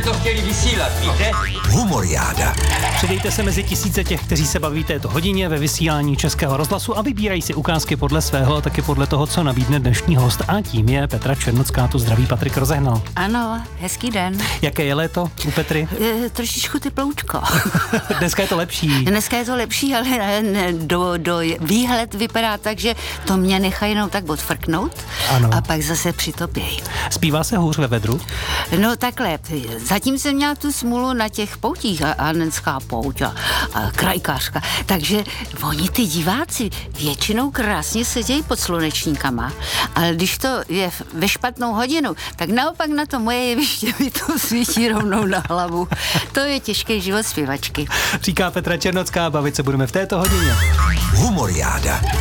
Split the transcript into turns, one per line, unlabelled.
to chtěli vysílat, víte?
Humoriáda.
Přidejte se mezi tisíce těch, kteří se baví této hodině ve vysílání Českého rozhlasu a vybírají si ukázky podle svého a taky podle toho, co nabídne dnešní host. A tím je Petra Černocká, tu zdraví Patrik Rozehnal.
Ano, hezký den.
Jaké je léto u Petry?
Trošičku teploučko.
Dneska je to lepší.
Dneska je to lepší, ale do výhled vypadá tak, že to mě nechají jenom tak odfrknout.
Ano.
A pak zase přitopějí.
Zpívá se hůř ve vedru?
No takhle, zatím jsem měla tu smůlu na těch poutích, Arnenská pouť a krajkářka, takže oni ty diváci většinou krásně sedějí pod slunečníkama, ale když to je ve špatnou hodinu, tak naopak na to moje jeviště mi to svítí rovnou na hlavu. To je těžký život zpěvačky.
Říká Petra Černocká, bavit se budeme v této hodině.
Humoriáda.